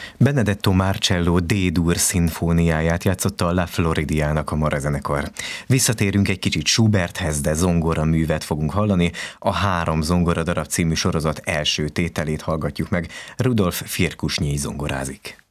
Benedetto Marcello D-dur szimfóniáját játszotta a La Floridiának a marazenekar. Visszatérünk egy kicsit Schuberthez, de zongora művet fogunk hallani. A 3 zongora darab című sorozat első tételét hallgatjuk meg. Rudolf Firkusnyi zongorázik.